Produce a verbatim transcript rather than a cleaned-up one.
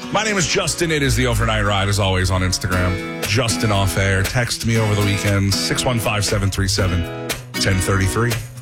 My name is Justin. It is the Overnight Ride, as always, on Instagram. Justin Off Air. Text me over the weekend, six one five, seven three seven, one oh three three.